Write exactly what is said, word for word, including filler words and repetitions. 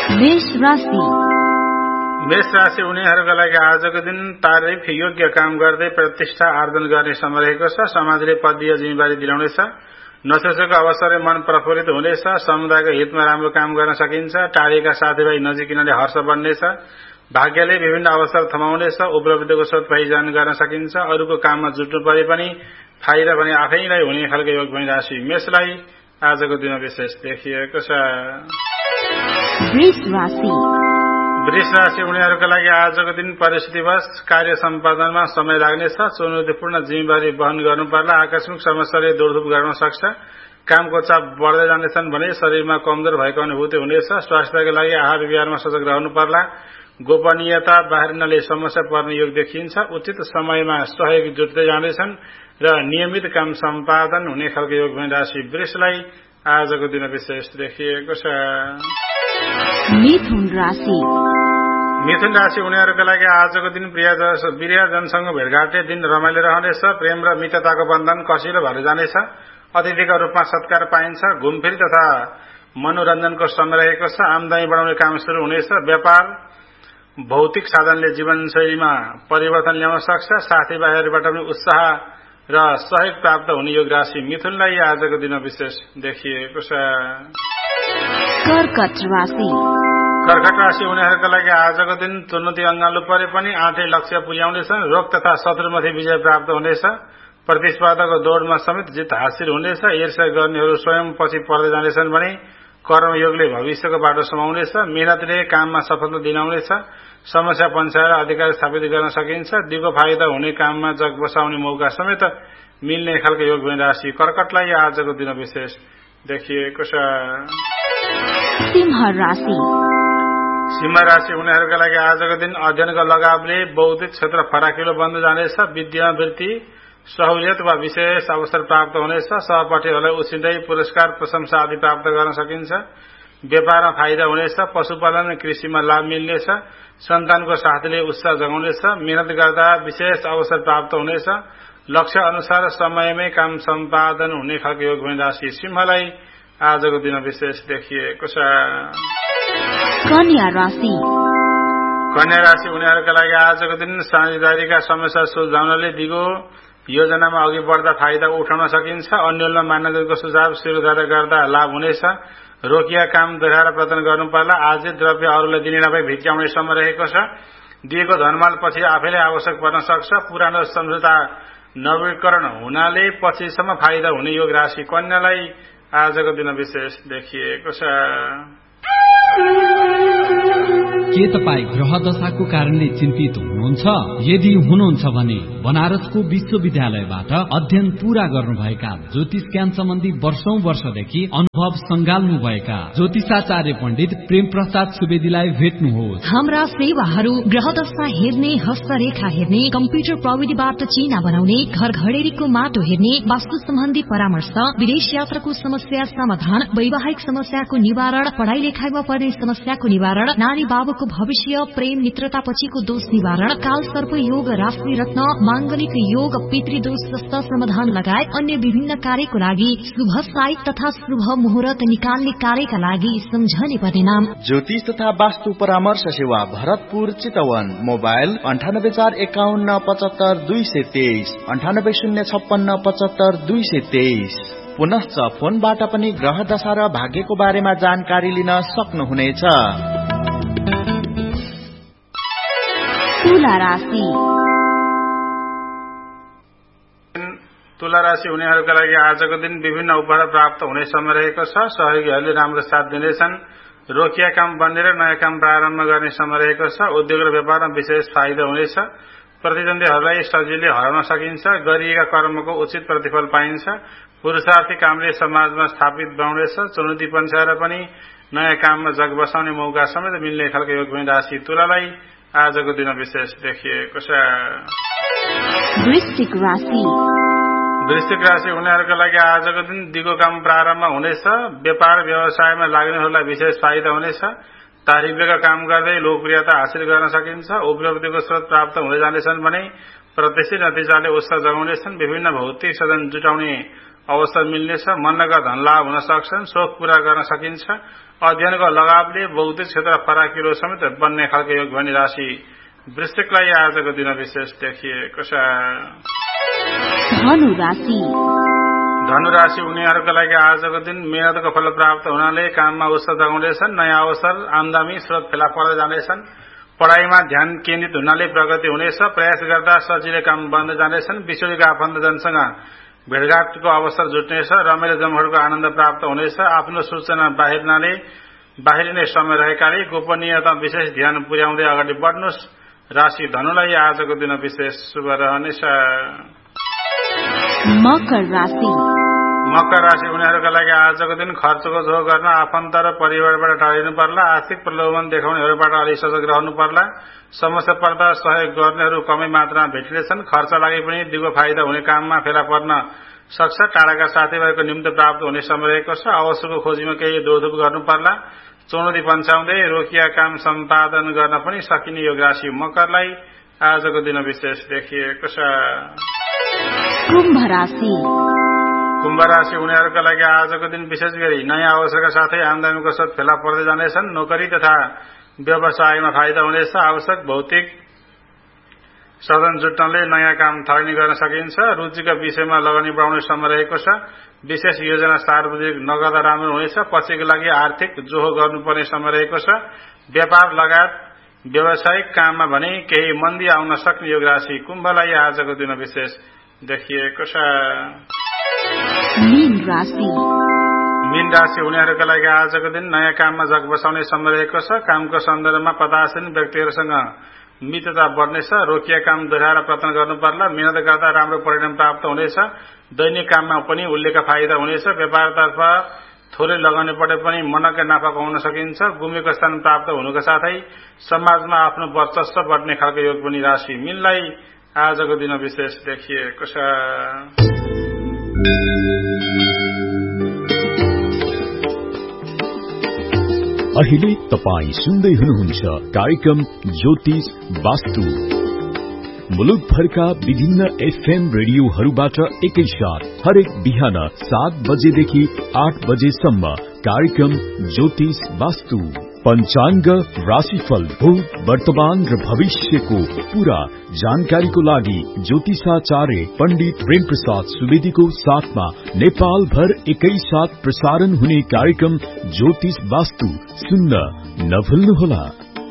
मेष राशि मेष राशि उनीहरूका लागि आजको दिन तारिफ योग्य काम गर्दै प्रतिष्ठा आर्जन गर्ने समय रहेको छ। समाजले पदीय जिम्मेवारी दिलाउनेछ। नसोचेको अवसरले मन प्रफुल्लित हुनेछ। समुदायको हितमा राम्रो काम गर्न सकिन्छ। टाढेका साथीभाइ नजिकिनाले हर्ष बन्नेछ। भाग्यले विभिन्न अवसर थमाउनेछ। उपलब्धिको स्रोत पहिचान गर्न सकिन्छ। अरूको काममा जुट्नु परे पनि फाइदा भने आफैलाई हुने खालको योग भई राशि मेषलाई आजको दिन विशेष देखिएको छ। वृष राशि वृष राशि उनीहरूका लागि आजको दिन परिस्थितिवश कार्य सम्पादनमा समय लाग्नेछ। चुनौतीपूर्ण जिम्मेवारी वहन गर्नु पर्ला। आकस्मिक समस्याले दौडधुप गर्न सक्छ। कामको चाप बढ्दै जानेछन् भने शरीरमा कमजोर भएको अनुभूति हुनेछ। स्वास्थ्यका लागि आहार विहारमा सजग रहनु पर्ला। गोपनीयता बाहिरिनले समस्या पर्ने योग देखिन्छ। उचित समयमा सहयोग जुट्दै जाँदैछन् र नियमित काम सम्पादन हुने खालको योग भई राशि वृषलाई आजको दिन विशेष देखिएको छ। मिथुन राशि मिथुन राशि उनीहरूका लागि आजको दिन प्रियजनसँग भेटघाटले दिन रमाइलो रहनेछ। प्रेम र मित्रताको बन्धन कसिलो भएर जानेछ। अतिथिका रूपमा सत्कार पाइन्छ। घुमफिर तथा मनोरञ्जनको समय रहेको छ। आमदानी बढाउने काम शुरू हुनेछ। व्यापार भौतिक साधनले जीवनशैलीमा परिवर्तन ल्याउन सक्छ। साथीभाइहरूबाट पनि उत्साह र सहयोग प्राप्त हुने योग राशि मिथुनलाई आजको दिन विशेष देखिएको छ। कर्कट राशि कर्कट राशि उनीहरूका लागि आजको दिन चुनौती अँगाल्नु परे पनि आँटे लक्ष्य पुर्याउनेछन्। रोग तथा शत्रुमाथि विजय प्राप्त हुनेछ। प्रतिस्पर्धाको दौडमा समेत जित हासिल हुनेछ। ईर्ष्या गर्नेहरू स्वयं पछि पर्दै जानेछन् भने कर्मयोगले भविष्यको बाटो समाउनेछ। मेहनतले काममा सफलता दिलाउनेछ। समस्या पन्छाएर अधिकार स्थापित गर्न सकिन्छ। दिगो फाइदा हुने काममा जग बसाउने मौका समेत मिल्ने खालको योग भई राशि कर्कटलाई आजको दिन विशेष देखिएको छ। सिंह राशि सिंह राशि उनीहरूका लागि आजको दिन अध्ययनको लगावले बौद्धिक क्षेत्र फराकिलो बन्दै जानेछ। विद्या वृत्ति सहुलियत वा विशेष अवसर प्राप्त हुनेछ। सहपाठीहरूलाई उछिन्दै पुरस्कार प्रशंसा आदि प्राप्त गर्न सकिन्छ। व्यापारमा फाइदा हुनेछ। पशुपालन कृषिमा लाभ मिल्नेछ। सन्तानको साथीले उत्साह जगाउनेछ। मेहनत गर्दा विशेष अवसर प्राप्त हुनेछ। लक्ष्य अनुसार समयमै काम सम्पादन हुने खालको योग भई राशि सिंहलाई आजको दिन विशेष देखिएको छ। कन्या राशि कन्या राशि उनीहरूका लागि आजको दिन साझेदारीका समस्या सुल्झाउनले दिगो योजनामा अघि बढ्दा फाइदा उठाउन सकिन्छ। अन्यलमा मान्यताको सुझाव स्वीकार गर्दा लाभ हुनेछ। रोकिया काम दोहोऱ्याएर प्रदान गर्नु पर्ला। आर्जित द्रव्य अरूलाई दिने नभई भित्याउने समय रहेको छ। दिएको धनमाल पछि आफैलाई आवश्यक पर्न सक्छ। पुरानो सम्झौता नवीकरण हुनाले पछिसम्म फाइदा हुने योग राशि कन्यालाई आजको दिन विशेष देखिएको छ। के तपाईँ ग्रह दशाको कारणले चिन्तित हुनुहुन्छ? यदि हुनुहुन्छ भने बनारसको विश्वविद्यालयबाट अध्ययन पूरा गर्नुभएका ज्योतिष ज्ञान सम्बन्धी वर्षौं वर्षदेखि अनुभव संगाल्नु भएका ज्योतिषाचार्य पण्डित प्रेम प्रसाद सुवेदीलाई भेट्नुहोस्। हाम्रा सेवाहरू ग्रह दशा हेर्ने, हस्तरेखा हेर्ने, कम्प्युटर प्रविधिबाट चिना बनाउने, घर घडेरीको माटो हेर्ने, वास्तु सम्बन्धी परामर्श, विदेश यात्राको समस्या समाधान, वैवाहिक समस्याको निवारण, पढ़ाई लेखाइमा पर्ने समस्याको निवारण, नानी बाबुको भविष्य, प्रेम मित्रता पछिको दोष निवारण, काल सर्प योग, राशि रत्न, मांगलिक योग, पितृदोष जस्ता समाधान लगायत अन्य विभिन्न कार्यको लागि शुभ साइत तथा शुभ मुहूर्त निकाल्ने कार्यका लागि सम्झने पर्ने नाम ज्योतिष तथा वास्तु परामर्श सेवा भरतपुर चितवन। मोबाइल अन्ठानब्बे चार एकाउन्न पचहत्तर दुई सय तेइस अन्ठानब्बे शून्य छप्पन्न पचहत्तर दुई सय तेइस। पुनश्च फोनबाट पनि ग्रह दशा र भाग्यको बारेमा जानकारी लिन सक्नुहुनेछ। तुला राशि तुला राशि उनीहरूका लागि आजको दिन विभिन्न उपहार प्राप्त हुने समय रहेको छ। सहयोगीहरूले राम्रो साथ दिनेछन्। रोकिया काम बन्नेर नयाँ काम प्रारम्भ गर्ने समय रहेको छ। उद्योग र व्यापारमा विशेष फाइदा हुनेछ। प्रतिद्वन्दीहरूलाई सजिलै हराउन सकिन्छ। गरिएका कर्मको उचित प्रतिफल पाइन्छ। पुरुषार्थी कामले समाजमा स्थापित बनाउनेछ। चुनौती पन्छाएर पनि नयाँ काममा जग बसाउने मौका समेत मिल्ने खालको योग भई राशि तुलालाई आजको दिन विशेष देखिएको छ। वृश्चिक राशि वृश्चिक राशि उनीहरूका लागि आजको दिन दिगो काम प्रारम्भ हुनेछ। व्यापार व्यवसायमा लाग्नेहरूलाई विशेष फाइदा हुनेछ। तारिफका काम गर्दै लोकप्रियता हासिल गर्न सकिन्छ। उपलब्धिको स्रोत प्राप्त हुँदै जानेछन् भने प्रत्यक्ष नतिजाले उत्साह जगाउनेछन्। विभिन्न भौतिक साधन जुटाउने अवसर मिल्नेछ, मनका धन लाभ हुन सक्छन्, शोक पूरा गर्न सकिन्छ। अध्ययनको लगावले बौद्धिक क्षेत्र फराकिलो समेत बन्ने खालको योग भनी राशि वृश्चिकलाई आजको दिन विशेष देखिएको छ। धनु राशि धनु राशि उनीहरूका लागि आजको दिन मेहनतको फल प्राप्त हुनाले काममा उत्साह जगाउनेछन्। नयाँ अवसर आमदानी स्रोत फेला पर्दै जानेछन्। पढ़ाईमा ध्यान केन्द्रित हुनाले प्रगति हुनेछ। प्रयास गर्दा सजिलै काम बन्दै जानेछन्। विश्वका आफन्तजनसँग भेटघाटको अवसर जुट्नेछ। रमाइलो जमघटको आनन्द प्राप्त हुनेछ। आफ्नो सूचना बाहिरनाले बाहिरिने समय रहेकाले गोपनीयता विशेष ध्यान पुर्याउँदै अगाडि बढ्नुहोस्। राशि धनुलाई आजको दिन विशेष शुभ रहनेछ। मकर राशि मकर राशि उनीहरूका लागि आजको दिन खर्चको जोग गर्न आफन्त र परिवारबाट टाढिनु पर्ला। आर्थिक प्रलोभन देखाउनेहरूबाट अलि सजग रहनु पर्ला। समस्या पर्दा सहयोग गर्नेहरू कमै मात्रामा भेटिनेछन्। खर्च लागे पनि दिगो फाइदा हुने काममा फेला पर्न सक्छ। टाढाका साथीभाइको निम्ति प्राप्त हुने समय रहेको छ। अवसरको खोजीमा केही दौडधुप गर्नु पर्ला। चुनौती पन्छाउँदै रोकिया काम सम्पादन गर्न पनि सकिने योग राशि मकरलाई आजको दिन विशेष देखिएको छ। कुम्भ राशि कुम्भ राशि उनीहरूका लागि आजको दिन विशेष गरी नयाँ अवसरका साथै आमदानीको स्रोत फेला पर्दै जानेछन्। नोकरी तथा व्यवसायमा फाइदा हुनेछ। आवश्यक भौतिक साधन जुट्नले नयाँ काम थालनी गर्न सकिन्छ। रुचिका विषयमा लगानी बढाउने समय रहेको छ। विशेष योजना सार्वजनिक नगर्दा राम्रो हुनेछ। पछिको लागि आर्थिक जोहो गर्नुपर्ने समय रहेको छ। व्यापार लगायत व्यावसायिक काममा भने केही मन्दी आउन सक्ने योग राशि कुम्भलाई आजको दिन विशेष देखिएको छ। मीन राशि मीन राशि उनीहरूका लागि आजको दिन नयाँ काममा जग बसाउने समय रहेको छ। कामको सन्दर्भमा पदासीन व्यक्तिहरूसँग मित्रता बढ्नेछ। रोकिया काम दोहोऱ्याएर प्रयत्न गर्नु पर्ला। मेहनत गर्दा राम्रो परिणाम प्राप्त हुनेछ। दैनिक काममा पनि उल्लेखका फाइदा हुनेछ। व्यापारतर्फ थोरै लगाउने परे पनि मनकै नाफा कमाउन सकिन्छ। गुमेको स्थान प्राप्त हुनुका साथै समाजमा आफ्नो वर्चस्व बढ्ने खालको योग पनि राशि मीनलाई आजको दिन विशेष देखिएको छ। अहिले तपाई सुन्दै हुनुहुन्छ कार्यक्रम ज्योतिष वास्तु। मुलुकभरका विभिन्न एफएम रेडियोहरूबाट एकैसाथ हरेक बिहान सात बजेदेखि आठ बजेसम्म कार्यक्रम ज्योतिष वास्तु। पंचांग, राशिफल, भूत, वर्तमान र भविष्यको पूरा जानकारीको लागि ज्योतिषाचार्य पण्डित प्रेम प्रसाद सुवेदीको साथमा नेपाल भर एकै साथ प्रसारण हुने कार्यक्रम ज्योतिष वास्तु सुन्न नभुल्नुहोला।